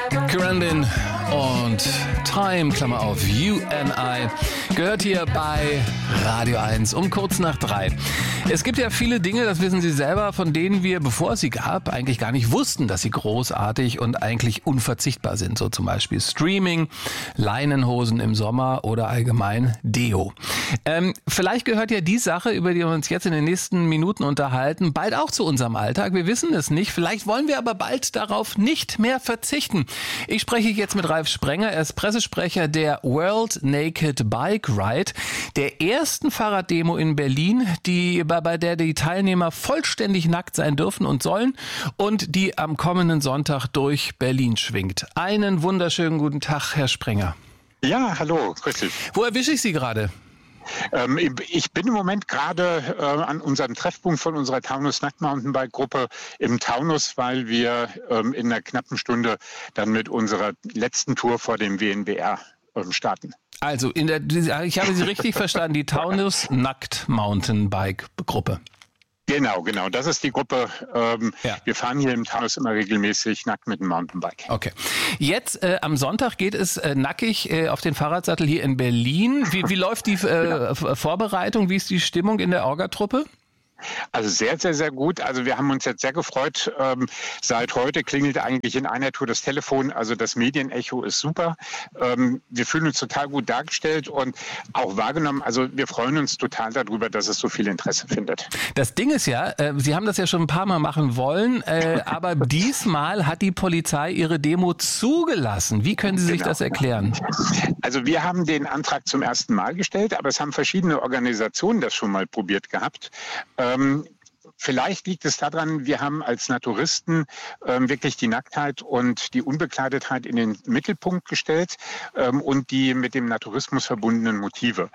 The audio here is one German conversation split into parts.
Grandin und Time, Klammer auf, You and I, gehört hier bei Radio 1 um kurz nach 3. Es gibt ja viele Dinge, das wissen Sie selber, von denen wir, bevor es sie gab, eigentlich gar nicht wussten, dass sie großartig und eigentlich unverzichtbar sind. So zum Beispiel Streaming, Leinenhosen im Sommer oder allgemein Deo. Vielleicht gehört ja die Sache, über die wir uns jetzt in den nächsten Minuten unterhalten, bald auch zu unserem Alltag. Wir wissen es nicht. Vielleicht wollen wir aber bald darauf nicht mehr verzichten. Ich spreche jetzt mit Ralf Sprenger. Er ist Pressesprecher der World Naked Bike Ride, der ersten Fahrraddemo in Berlin, bei der die Teilnehmer vollständig nackt sein dürfen und sollen und die am kommenden Sonntag durch Berlin schwingt. Einen wunderschönen guten Tag, Herr Sprenger. Ja, hallo, grüß dich. Wo erwische ich Sie gerade? Ich bin im Moment gerade an unserem Treffpunkt von unserer Taunus Nackt-Mountainbike-Gruppe im Taunus, weil wir in einer knappen Stunde dann mit unserer letzten Tour vor dem WNBR starten. Also, ich habe Sie richtig verstanden, die Taunus Nackt-Mountainbike-Gruppe. Genau. Das ist die Gruppe. Wir fahren hier im Taunus immer regelmäßig nackt mit dem Mountainbike. Okay. Jetzt am Sonntag geht es nackig auf den Fahrradsattel hier in Berlin. Wie läuft die Vorbereitung? Wie ist die Stimmung in der Orga-Truppe? Also sehr, sehr, sehr gut. Also wir haben uns jetzt sehr gefreut. Seit heute klingelt eigentlich in einer Tour das Telefon. Also das Medienecho ist super. Wir fühlen uns total gut dargestellt und auch wahrgenommen. Also wir freuen uns total darüber, dass es so viel Interesse findet. Das Ding ist ja, Sie haben das ja schon ein paar Mal machen wollen, aber diesmal hat die Polizei Ihre Demo zugelassen. Wie können Sie sich das erklären? Also wir haben den Antrag zum ersten Mal gestellt, aber es haben verschiedene Organisationen das schon mal probiert gehabt. Vielleicht liegt es daran, wir haben als Naturisten wirklich die Nacktheit und die Unbekleidetheit in den Mittelpunkt gestellt und die mit dem Naturismus verbundenen Motive.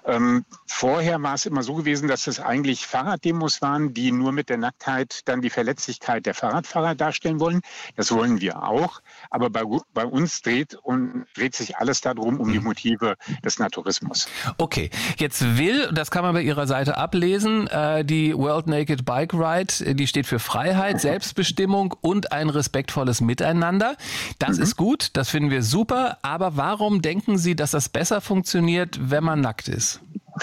Vorher war es immer so gewesen, dass es eigentlich Fahrraddemos waren, die nur mit der Nacktheit dann die Verletzlichkeit der Fahrradfahrer darstellen wollen. Das wollen wir auch. Aber bei uns dreht sich alles darum, um die Motive des Naturismus. Okay, jetzt das kann man bei Ihrer Seite ablesen, die World Naked Bike Ride, die steht für Freiheit, Selbstbestimmung und ein respektvolles Miteinander. Das ist gut, das finden wir super. Aber warum denken Sie, dass das besser funktioniert, wenn man nackt ist?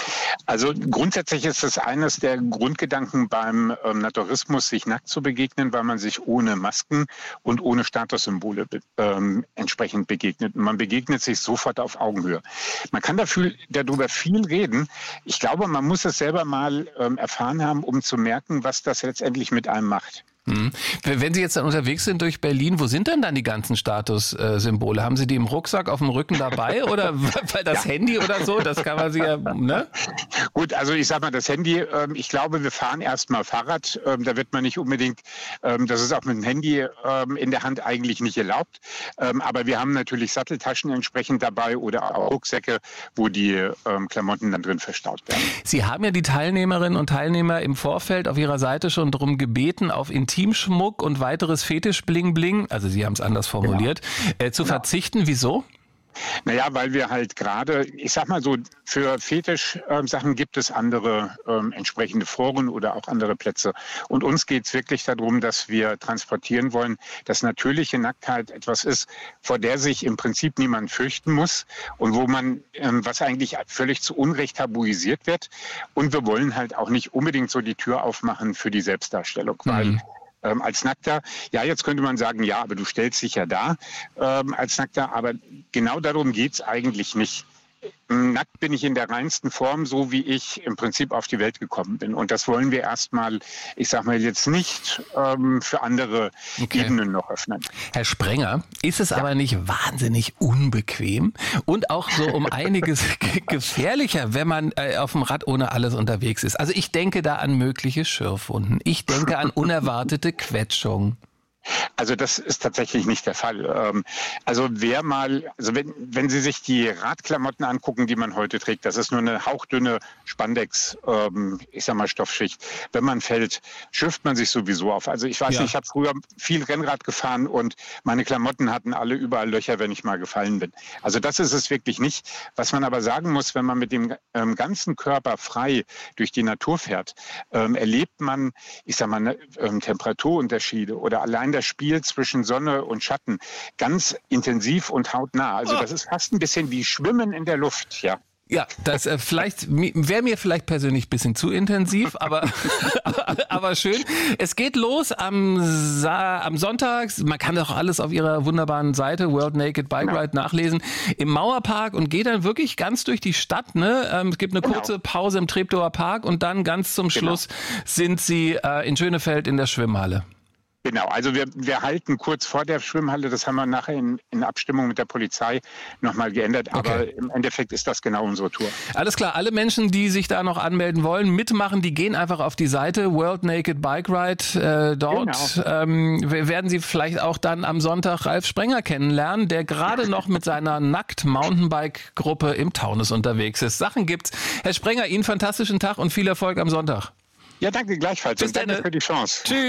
Also grundsätzlich ist es eines der Grundgedanken beim Naturismus, sich nackt zu begegnen, weil man sich ohne Masken und ohne Statussymbole entsprechend begegnet. Und man begegnet sich sofort auf Augenhöhe. Man kann darüber viel reden. Ich glaube, man muss es selber mal erfahren haben, um zu merken, was das letztendlich mit einem macht. Wenn Sie jetzt dann unterwegs sind durch Berlin, wo sind denn dann die ganzen Statussymbole? Haben Sie die im Rucksack auf dem Rücken dabei oder weil das Handy oder so? Das kann man sich ja, ne? Gut, also ich sag mal, das Handy, ich glaube, wir fahren erstmal Fahrrad. Da wird man nicht unbedingt, das ist auch mit dem Handy in der Hand eigentlich nicht erlaubt. Aber wir haben natürlich Satteltaschen entsprechend dabei oder auch Rucksäcke, wo die Klamotten dann drin verstaut werden. Sie haben ja die Teilnehmerinnen und Teilnehmer im Vorfeld auf Ihrer Seite schon darum gebeten, auf Intimschmuck und weiteres Fetisch-Bling-Bling, also Sie haben es anders formuliert, zu verzichten. Wieso? Naja, weil wir halt gerade, ich sag mal so, für Fetisch-Sachen gibt es andere entsprechende Foren oder auch andere Plätze. Und uns geht es wirklich darum, dass wir transportieren wollen, dass natürliche Nacktheit etwas ist, vor der sich im Prinzip niemand fürchten muss und wo man, was eigentlich völlig zu Unrecht tabuisiert wird. Und wir wollen halt auch nicht unbedingt so die Tür aufmachen für die Selbstdarstellung, weil als Nackter, ja, jetzt könnte man sagen, ja, aber du stellst dich ja da als Nackter, aber genau darum geht's eigentlich nicht. Nackt bin ich in der reinsten Form, so wie ich im Prinzip auf die Welt gekommen bin. Und das wollen wir erstmal, ich sag mal jetzt nicht für andere Ebenen noch öffnen. Herr Sprenger, ist es aber nicht wahnsinnig unbequem und auch so um einiges gefährlicher, wenn man auf dem Rad ohne alles unterwegs ist? Also ich denke da an mögliche Schürfwunden. Ich denke an unerwartete Quetschungen. Also das ist tatsächlich nicht der Fall. Also wenn Sie sich die Radklamotten angucken, die man heute trägt, das ist nur eine hauchdünne Spandex, ich sag mal Stoffschicht. Wenn man fällt, schürft man sich sowieso auf. Also ich weiß nicht, ich habe früher viel Rennrad gefahren und meine Klamotten hatten alle überall Löcher, wenn ich mal gefallen bin. Also das ist es wirklich nicht. Was man aber sagen muss, wenn man mit dem ganzen Körper frei durch die Natur fährt, erlebt man, ich sag mal, Temperaturunterschiede oder allein dann das Spiel zwischen Sonne und Schatten ganz intensiv und hautnah. Also das ist fast ein bisschen wie Schwimmen in der Luft, ja. Ja, das wäre mir vielleicht persönlich ein bisschen zu intensiv, aber schön. Es geht los am Sonntag. Man kann doch alles auf ihrer wunderbaren Seite World Naked Bike Ride nachlesen. Im Mauerpark und geht dann wirklich ganz durch die Stadt. Ne? Es gibt eine kurze Pause im Treptower Park und dann ganz zum Schluss sind sie in Schönefeld in der Schwimmhalle. Genau, also wir halten kurz vor der Schwimmhalle, das haben wir nachher in Abstimmung mit der Polizei nochmal geändert, aber im Endeffekt ist das genau unsere Tour. Alles klar, alle Menschen, die sich da noch anmelden wollen, mitmachen, die gehen einfach auf die Seite World Naked Bike Ride. Dort werden Sie vielleicht auch dann am Sonntag Ralf Sprenger kennenlernen, der gerade noch mit seiner Nackt-Mountainbike-Gruppe im Taunus unterwegs ist. Sachen gibt's. Herr Sprenger, Ihnen fantastischen Tag und viel Erfolg am Sonntag. Ja, danke gleichfalls. Bis und danke für die Chance. Tschüss.